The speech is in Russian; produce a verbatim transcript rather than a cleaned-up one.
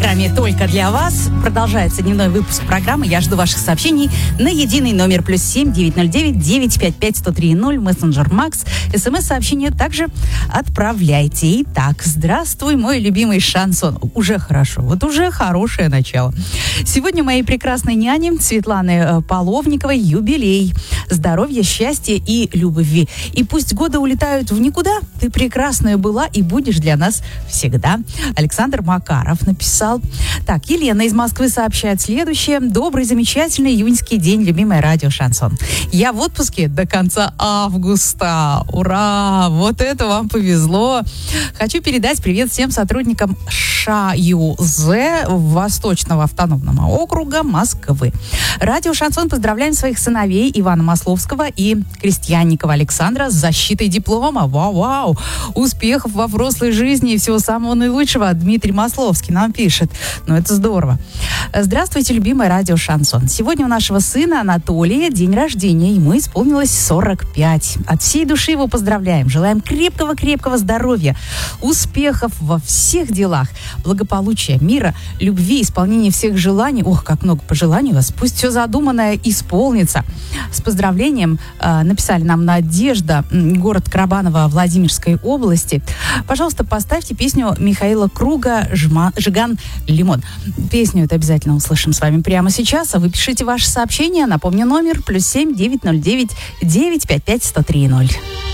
программе «Только для вас». Продолжается дневной выпуск программы. Я жду ваших сообщений на единый номер плюс семь девятьсот девять девятьсот пятьдесят пять сто три ноль, мессенджер Макс. СМС-сообщение также отправляйте. Итак, здравствуй, мой любимый шансон. Уже хорошо, вот уже хорошее начало. Сегодня моей прекрасной няне Светланы Половниковой юбилей. Здоровья, счастья и любви. И пусть годы улетают в никуда, ты прекрасная была и будешь для нас всегда. Александр Макаров написал. Так, Елена из Москвы сообщает следующее. Добрый, замечательный июньский день, любимое радио Шансон. Я в отпуске до конца августа. Ура! Вот это вам повезло. Хочу передать привет всем сотрудникам ШАЮЗ Восточного автономного округа Москвы. Радио Шансон поздравляем своих сыновей Ивана Масловского и Крестьянникова Александра с защитой диплома. Вау-вау! Успехов во взрослой жизни и всего самого наилучшего. Дмитрий Масловский нам пишет. Ну, это здорово. Здравствуйте, любимое радио Шансон. Сегодня у нашего сына Анатолия день рождения. Ему исполнилось сорок пять. От всей души его поздравляем. Желаем крепкого-крепкого здоровья, успехов во всех делах, благополучия, мира, любви, исполнения всех желаний. Ох, как много пожеланий у вас. Пусть все задуманное исполнится. С поздравлением э, написали нам Надежда, город Карабаново Владимирской области. Пожалуйста, поставьте песню Михаила Круга «Жма, «Жиган Лимон». Песню это обязательно услышим с вами прямо сейчас. А вы пишите ваше сообщение. Напомню, номер плюс семь девятьсот девять девятьсот пятьдесят пять сто три ноль.